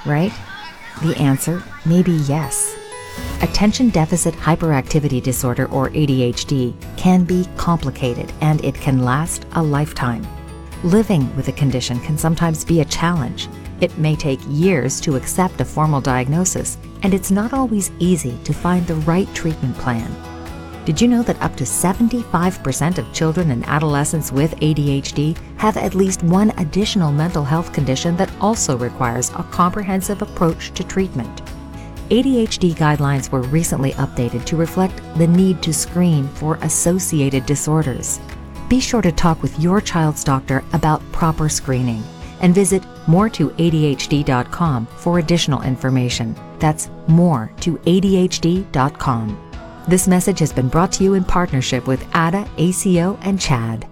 right? The answer may be yes. Attention deficit hyperactivity disorder, or ADHD, can be complicated and it can last a lifetime. Living with a condition can sometimes be a challenge. It may take years to accept a formal diagnosis, and it's not always easy to find the right treatment plan. Did you know that up to 75% of children and adolescents with ADHD have at least one additional mental health condition that also requires a comprehensive approach to treatment? ADHD guidelines were recently updated to reflect the need to screen for associated disorders. Be sure to talk with your child's doctor about proper screening and visit more2adhd.com for additional information. That's more2adhd.com. This message has been brought to you in partnership with ADA, ACO, and CHAD.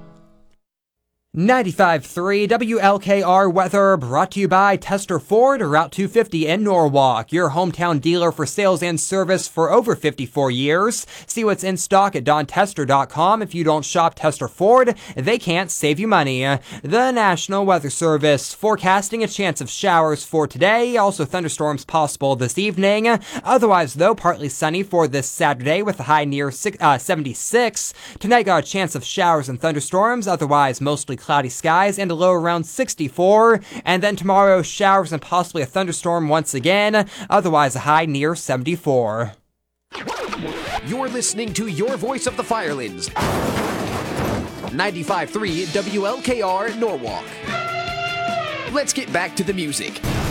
95.3 WLKR weather brought to you by Tester Ford, Route 250 in Norwalk, your hometown dealer for sales and service for over 54 years. See what's in stock at DonTester.com. If you don't shop Tester Ford, they can't save you money. The National Weather Service forecasting a chance of showers for today, also thunderstorms possible this evening. Otherwise, though, partly sunny for this Saturday with a high near 76. Tonight got a chance of showers and thunderstorms, otherwise mostly cloudy skies and a low around 64, and then tomorrow showers and possibly a thunderstorm once again, otherwise a high near 74. You're listening to your voice of the Firelands. 95.3 WLKR Norwalk. Let's get back to the music.